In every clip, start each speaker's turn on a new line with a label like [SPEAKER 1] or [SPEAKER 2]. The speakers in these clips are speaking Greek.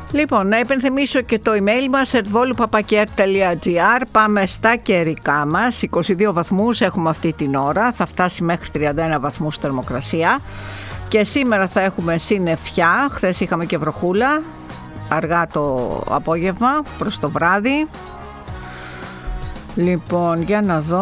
[SPEAKER 1] Λοιπόν, να υπενθυμίσω και το email μας ervolou@kr.gr. Πάμε στα καιρικά μας. 22 βαθμούς έχουμε αυτή την ώρα. Θα φτάσει μέχρι 31 βαθμούς θερμοκρασία. Και σήμερα θα έχουμε συννεφιά. Χθες είχαμε και βροχούλα. Αργά το απόγευμα προς το βράδυ. Λοιπόν, για να δω.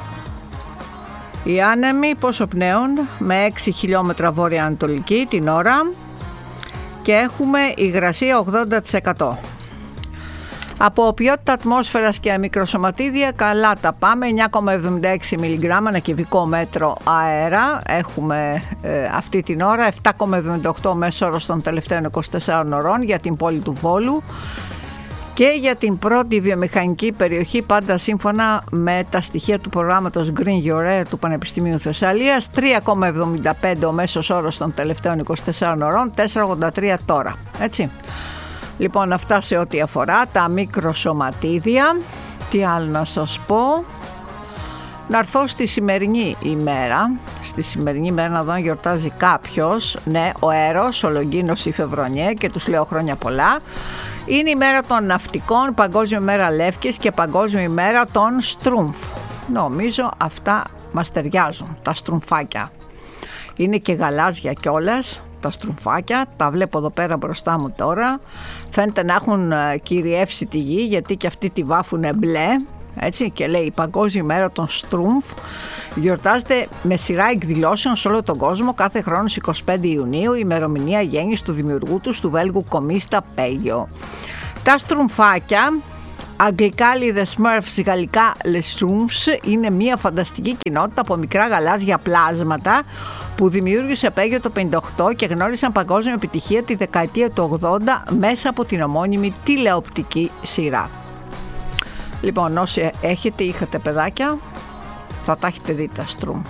[SPEAKER 1] Οι άνεμοι πόσο πνέουν? Με 6 χιλιόμετρα βόρεια-ανατολική την ώρα. Και έχουμε υγρασία 80%. Από ποιότητα ατμόσφαιρας και μικροσωματίδια καλά τα πάμε. 9,76 μιλιγκράμμα ανά κυβικό μέτρο αέρα έχουμε αυτή την ώρα. 7,78 μέσο όρος των τελευταίων 24 ωρών για την πόλη του Βόλου. Και για την πρώτη βιομηχανική περιοχή, πάντα σύμφωνα με τα στοιχεία του προγράμματος Green Your Air του Πανεπιστημίου Θεσσαλίας, 3,75 ο μέσος όρος των τελευταίων 24 ωρών, 4,83 τώρα. Έτσι. Λοιπόν, αυτά σε ό,τι αφορά τα μικροσωματίδια. Τι άλλο να σας πω? Να έρθω στη σημερινή ημέρα. Στη σημερινή ημέρα να δω αν γιορτάζει κάποιος. Ναι, ο Έρος, ο Λογκίνος ή Φεβρονιέ, και τους λέω χρόνια πολλά. Είναι η μέρα των ναυτικών, Παγκόσμια ημέρα Λεύκης και Παγκόσμια ημέρα των Στρούμφ. Νομίζω αυτά μας ταιριάζουν, τα στρουμφάκια. Είναι και γαλάζια κιόλας τα στρουμφάκια, τα βλέπω εδώ πέρα μπροστά μου τώρα. Φαίνεται να έχουν κυριεύσει τη γη, γιατί και αυτοί τη βάφουνε μπλε. Έτσι, και λέει η Παγκόσμια ημέρα των Στρούμφ. Γιορτάζεται με σειρά εκδηλώσεων σε όλο τον κόσμο κάθε χρόνο στις 25 Ιουνίου, η ημερομηνία γέννησης του δημιουργού τους, του Βέλγου κομίστα Πέγιο. Τα στρουμφάκια, αγγλικά λέει The Smurfs, γαλλικά Les Schtroumpfs, είναι μια φανταστική κοινότητα από μικρά γαλάζια πλάσματα που δημιούργησε Πέγιο το 1958 και γνώρισαν παγκόσμια επιτυχία τη δεκαετία του 80 μέσα από την ομώνυμη τηλεοπτική σειρά. Λοιπόν, όσοι είχατε παιδάκια, θα τα έχετε δει τα Στρούμφ.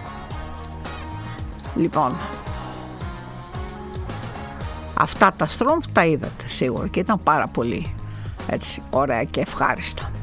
[SPEAKER 1] Λοιπόν, αυτά τα Στρούμφ τα είδατε σίγουρα και ήταν πάρα πολύ έτσι ωραία και ευχάριστα.